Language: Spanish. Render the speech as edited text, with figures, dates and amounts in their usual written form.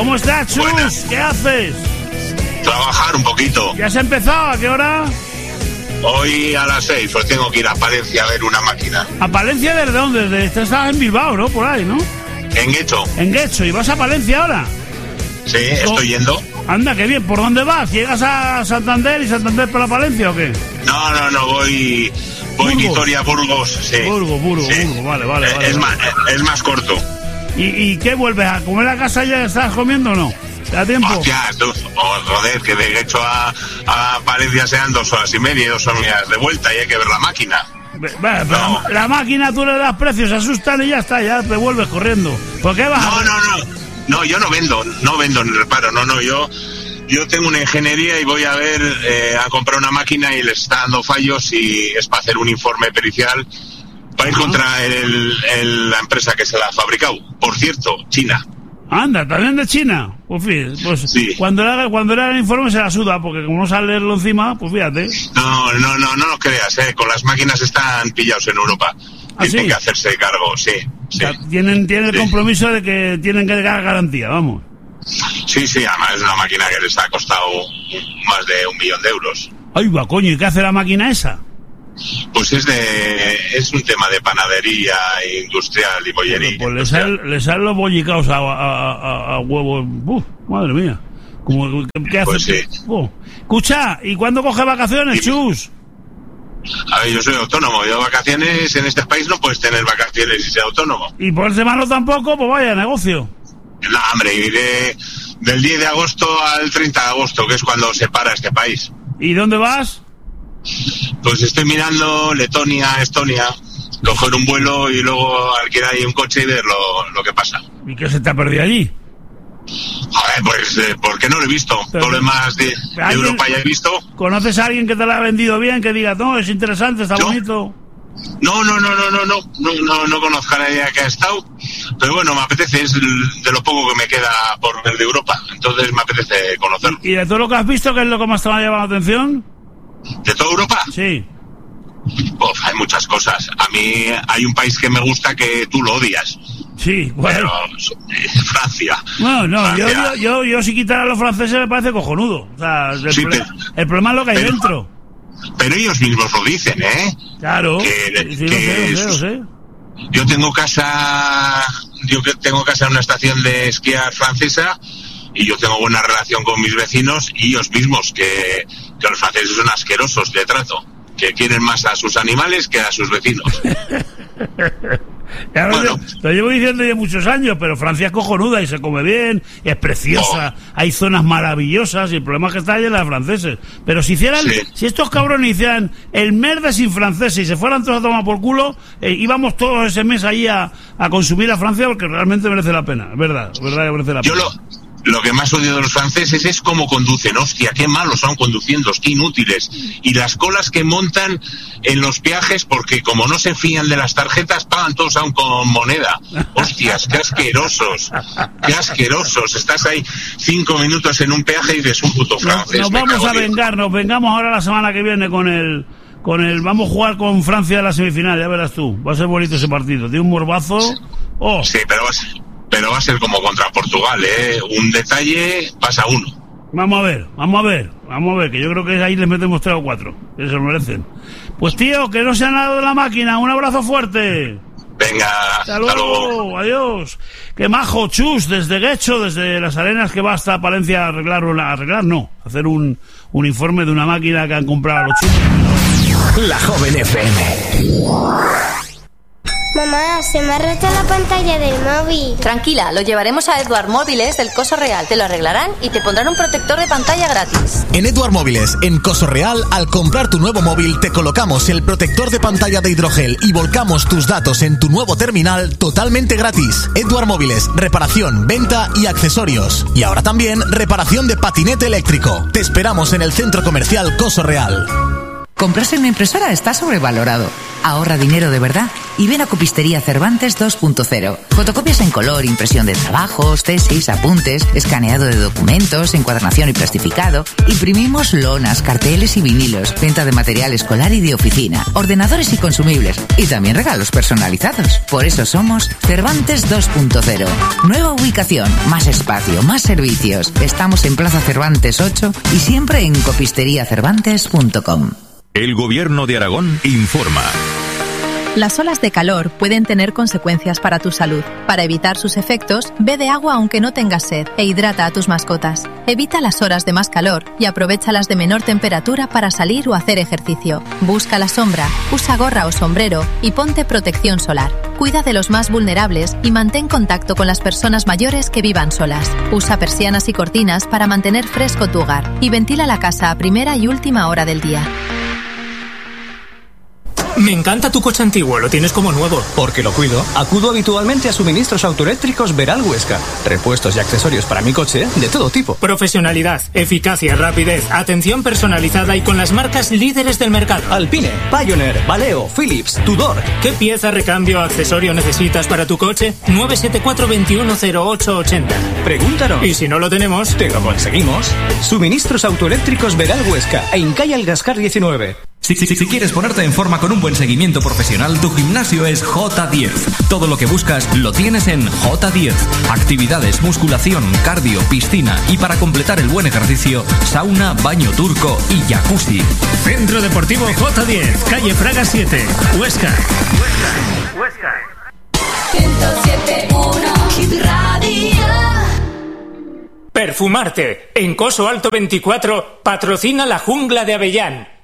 ¿Cómo estás, Chus? Buenas. ¿Qué haces? Trabajar un poquito. ¿Ya has empezado? ¿A qué hora? Hoy a las 6, pues tengo que ir a Palencia a ver una máquina. ¿A Palencia desde dónde? Estás en Bilbao, ¿no? Por ahí, ¿no? En Guecho. En Guecho. ¿Y vas a Palencia ahora? Sí, estoy yendo. Anda, qué bien. ¿Por dónde vas? ¿Llegas a Santander y Santander para Palencia o qué? No, voy Burgos. Vitoria, Burgos, sí. Burgos, Sí. vale. Es más corto. ¿Y qué vuelves a comer a casa ya? ¿Estás comiendo o no? ¿Te da tiempo? Hostia, joder, que de Guecho a Palencia sean 2 horas y media y 2 horas de vuelta y hay que ver la máquina. Bueno, pero la máquina tú le das precios, se asustan y ya está, ya te vuelves corriendo. ¿Por qué vas? No, yo no vendo ni reparo, yo tengo una ingeniería y voy a ver, a comprar una máquina y les está dando fallos y es para hacer un informe pericial para ir contra la empresa que se la ha fabricado. Por cierto, China. Anda, también de China. Pues fíjate, pues Sí. cuando era el informe se la suda, porque como no sale leerlo encima, pues fíjate. No lo creas, con las máquinas están pillados en Europa. ¿Ah, Tienen sí? que hacerse cargo, sí. O sea, tienen el compromiso de que tienen que dar garantía, vamos. Sí, además es una máquina que les ha costado más de 1 millón de euros. Ay, va, coño, ¿y qué hace la máquina esa? Pues es un tema de panadería industrial y bollería. Pues le salen los bollicaos a huevos. Madre mía. ¿Qué hace? Pues sí. Escucha, ¿y cuándo coge vacaciones, Sí. Chus? A ver, yo soy autónomo. Yo vacaciones en este país no puedes tener vacaciones y ser autónomo. ¿Y por semana tampoco? Pues vaya, negocio. No, hombre, iré del 10 de agosto al 30 de agosto, que es cuando se para este país. ¿Y dónde vas? Pues estoy mirando Letonia, Estonia, coger un vuelo y luego alquilar ahí un coche y ver lo que pasa. ¿Y qué se te ha perdido allí? Joder, pues porque no lo he visto. Pero, Todo lo demás de Europa ya he visto. ¿Conoces a alguien que te lo ha vendido bien, que diga, no, es interesante, está ¿Yo? bonito? No conozco a nadie que ha estado, pero bueno, me apetece, es de lo poco que me queda por ver de Europa, entonces me apetece conocerlo. ¿Y de todo lo que has visto, qué es lo que más te ha llamado la atención? ¿De toda Europa? Sí. Hay muchas cosas. A mí hay un país que me gusta que tú lo odias. Sí, bueno. Pero Francia. No, Francia. yo si quitara a los franceses me parece cojonudo. O sea, el problema es lo que hay dentro. Pero ellos mismos lo dicen, ¿eh? Claro. Lo sé. Yo tengo casa en una estación de esquiar francesa y yo tengo buena relación con mis vecinos y ellos mismos, que los franceses son asquerosos de trato, que quieren más a sus animales que a sus vecinos. Claro, Bueno. lo llevo diciendo ya muchos años, pero Francia es cojonuda y se come bien, es preciosa, hay zonas maravillosas y el problema es que está llena de franceses. Pero si estos cabrones hicieran el mes de sin franceses y se fueran todos a tomar por culo, íbamos todos ese mes ahí a consumir a Francia porque realmente merece la pena, es verdad que merece la pena. Lo que más odio de los franceses es cómo conducen. Hostia, qué malos son conduciendo, qué inútiles. Y las colas que montan en los peajes, porque como no se fían de las tarjetas, pagan todos aún con moneda. Hostias, qué asquerosos. Qué asquerosos. Estás ahí 5 minutos en un peaje y dices un puto francés. Nos vamos a vengar, nos vengamos ahora la semana que viene con el vamos a jugar con Francia en la semifinal, ya verás tú. Va a ser bonito ese partido. Tiene un morbazo. Oh. Sí, pero va a ser como contra Portugal, ¿eh? Un detalle pasa uno. Vamos a ver, que yo creo que ahí les metemos 3 o 4, que se lo merecen. Pues tío, que no se han dado de la máquina, un abrazo fuerte. Venga, hasta luego, adiós. Qué majo, Chus, desde Guecho, desde Las Arenas, que va hasta Palencia a hacer un informe de una máquina que han comprado los chicos. La Joven FM. Mamá, se me ha roto la pantalla del móvil. Tranquila, lo llevaremos a Edward Móviles del Coso Real. Te lo arreglarán y te pondrán un protector de pantalla gratis. En Edward Móviles, en Coso Real, al comprar tu nuevo móvil, te colocamos el protector de pantalla de hidrogel y volcamos tus datos en tu nuevo terminal totalmente gratis. Edward Móviles, reparación, venta y accesorios. Y ahora también reparación de patinete eléctrico. Te esperamos en el Centro Comercial Coso Real. Comprarse una impresora está sobrevalorado. Ahorra dinero de verdad y ven a Copistería Cervantes 2.0. Fotocopias en color, impresión de trabajos, tesis, apuntes, escaneado de documentos, encuadernación y plastificado. Imprimimos lonas, carteles y vinilos, venta de material escolar y de oficina, ordenadores y consumibles y también regalos personalizados. Por eso somos Cervantes 2.0. Nueva ubicación, más espacio, más servicios. Estamos en Plaza Cervantes 8 y siempre en copisteriacervantes.com. El Gobierno de Aragón informa. Las olas de calor pueden tener consecuencias para tu salud. Para evitar sus efectos, bebe agua aunque no tengas sed e hidrata a tus mascotas. Evita las horas de más calor y aprovecha las de menor temperatura para salir o hacer ejercicio. Busca la sombra, usa gorra o sombrero y ponte protección solar. Cuida de los más vulnerables y mantén contacto con las personas mayores que vivan solas. Usa persianas y cortinas para mantener fresco tu hogar y ventila la casa a primera y última hora del día. Me encanta tu coche antiguo, lo tienes como nuevo. Porque lo cuido. Acudo habitualmente a Suministros Autoeléctricos Veral Huesca. Repuestos y accesorios para mi coche de todo tipo. Profesionalidad, eficacia, rapidez, atención personalizada y con las marcas líderes del mercado. Alpine, Pioneer, Valeo, Philips, Tudor. ¿Qué pieza, recambio o accesorio necesitas para tu coche? 974 210880. Pregúntanos. Y si no lo tenemos, te lo conseguimos. Suministros Autoeléctricos Veral Huesca. En calle Algascar 19. Si quieres ponerte en forma con un buen seguimiento profesional, tu gimnasio es J10. Todo lo que buscas lo tienes en J10. Actividades, musculación, cardio, piscina y para completar el buen ejercicio, sauna, baño turco y jacuzzi. Centro Deportivo J10, calle Fraga 7, Huesca. 107.1 Hit Radio. Perfumarte. En Coso Alto 24 patrocina la Jungla de Avellán.